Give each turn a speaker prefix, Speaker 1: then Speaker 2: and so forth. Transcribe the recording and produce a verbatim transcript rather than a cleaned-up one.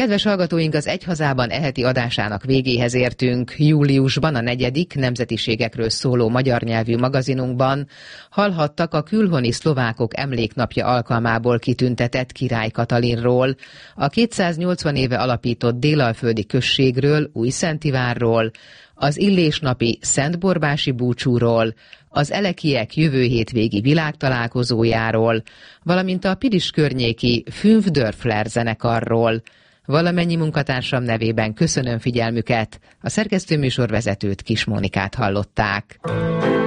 Speaker 1: Kedves hallgatóink, az Egyhazában e heti adásának végéhez értünk. Júliusban a negyedik nemzetiségekről szóló magyar nyelvű magazinunkban hallhattak a külhoni szlovákok emléknapja alkalmából kitüntetett Király Katalinról, a kétszáznyolcvan éve alapított délalföldi községről, Újszentivárról, az illésnapi szentborbási búcsúról, az elekiek jövő hétvégi világtalálkozójáról, valamint a Pilis környéki Fünfdörfler zenekarról. Valamennyi munkatársam nevében köszönöm figyelmüket, a szerkesztőműsorvezetőt, Kis Mónikát hallották.